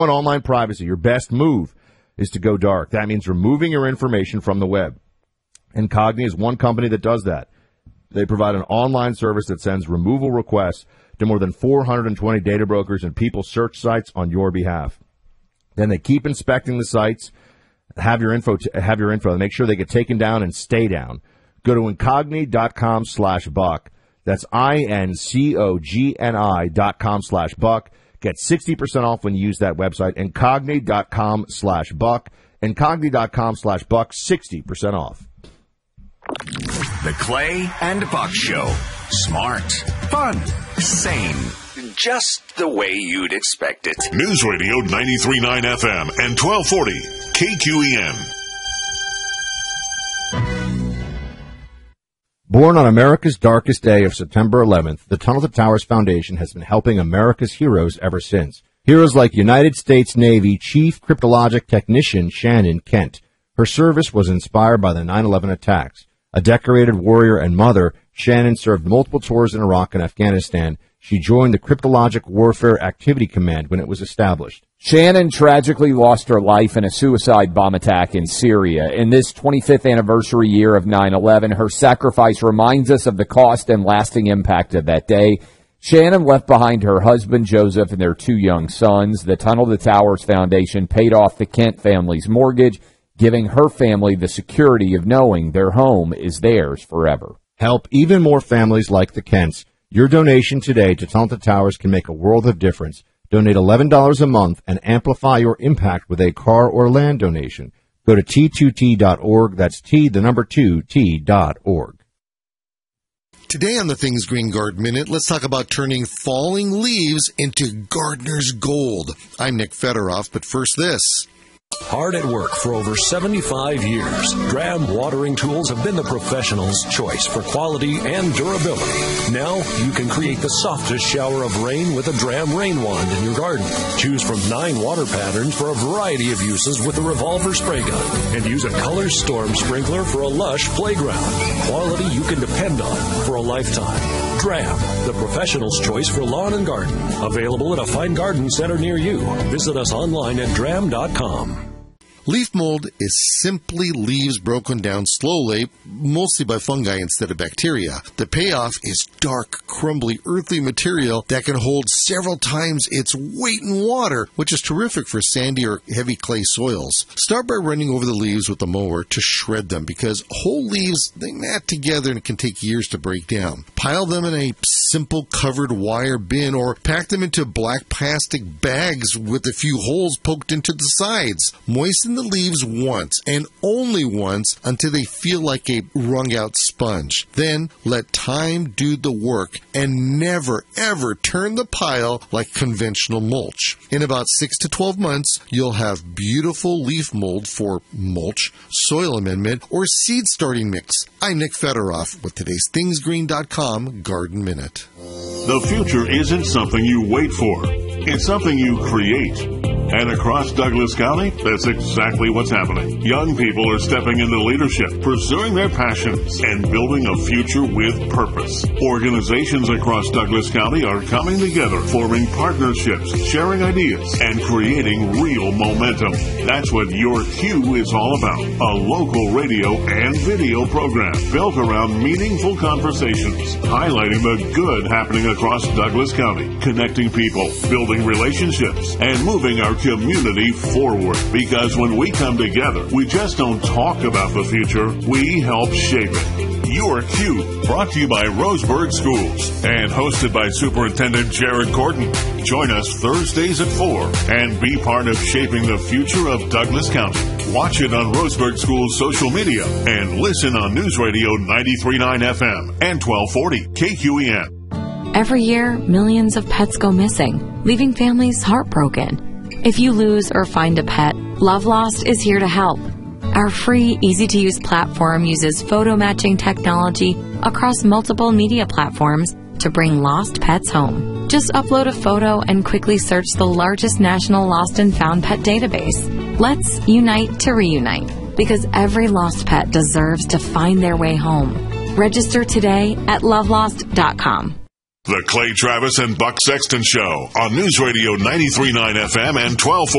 online privacy, your best move is to go dark. That means removing your information from the web. Incogni is one company that does that. They provide an online service that sends removal requests to more than 420 data brokers and people search sites on your behalf. Then they keep inspecting the sites, have your info, and make sure they get taken down and stay down. Go to incogni.com/buck. That's INCOGNI.com/buck. Get 60% off when you use that website, incogni.com/buck. Incogni.com/buck, 60% off. The Clay and Buck Show. Smart, fun, sane. Just the way you'd expect it. News Radio 93.9 FM and 1240 KQEN. Born on America's darkest day of September 11th, the Tunnel to Towers Foundation has been helping America's heroes ever since. Heroes like United States Navy Chief Cryptologic Technician Shannon Kent. Her service was inspired by the 9/11 attacks. A decorated warrior and mother, Shannon served multiple tours in Iraq and Afghanistan. She joined the Cryptologic Warfare Activity Command when it was established. Shannon tragically lost her life in a suicide bomb attack in Syria. In this 25th anniversary year of 9/11, her sacrifice reminds us of the cost and lasting impact of that day. Shannon left behind her husband, Joseph, and their 2 young sons. The Tunnel to Towers Foundation paid off the Kent family's mortgage, giving her family the security of knowing their home is theirs forever. Help even more families like the Kents. Your donation today to Tunnel to Towers can make a world of difference. Donate $11 a month and amplify your impact with a car or land donation. Go to T2T.org. That's T2T.org. Today on the Things Green Garden Minute, let's talk about turning falling leaves into gardener's gold. I'm Nick Federoff, but first this. Hard at work for over 75 years, Dram watering tools have been the professional's choice for quality and durability. Now you can create the softest shower of rain with a Dram rain wand in your garden. Choose from 9 water patterns for a variety of uses with a revolver spray gun. And use a Color Storm sprinkler for a lush playground. Quality you can depend on for a lifetime. Dram, the professional's choice for lawn and garden. Available at a fine garden center near you. Visit us online at dram.com. Leaf mold is simply leaves broken down slowly, mostly by fungi instead of bacteria. The payoff is dark, crumbly, earthy material that can hold several times its weight in water, which is terrific for sandy or heavy clay soils. Start by running over the leaves with a mower to shred them, because whole leaves, they mat together and it can take years to break down. Pile them in a simple covered wire bin or pack them into black plastic bags with a few holes poked into the sides. Moisten the leaves once and only once until they feel like a wrung out sponge. Then let time do the work and never ever turn the pile like conventional mulch. In about 6 to 12 months, you'll have beautiful leaf mold for mulch, soil amendment, or seed starting mix. I'm Nick Federoff with today's ThingsGreen.com Garden Minute. The future isn't something you wait for. It's something you create. And across Douglas County, that's exactly what's happening. Young people are stepping into leadership, pursuing their passions, and building a future with purpose. Organizations across Douglas County are coming together, forming partnerships, sharing ideas, and creating real momentum. That's what Your Q is all about. A local radio and video program built around meaningful conversations, highlighting the good happening across Douglas County, connecting people, building relationships, and moving our community forward. Because when we come together, we just don't talk about the future, we help shape it. Your Q, brought to you by Roseburg Schools and hosted by Superintendent Jared Gordon. Join us Thursdays at 4 and be part of shaping the future of Douglas County. Watch it on Roseburg Schools social media and listen on News Radio 93.9 FM and 1240 KQEN. Every year, millions of pets go missing, leaving families heartbroken. If you lose or find a pet, Love Lost is here to help. Our free, easy-to-use platform uses photo matching technology across multiple media platforms to bring lost pets home. Just upload a photo and quickly search the largest national lost and found pet database. Let's unite to reunite, because every lost pet deserves to find their way home. Register today at lovelost.com. The Clay Travis and Buck Sexton Show on News Radio 93.9 FM and 1240.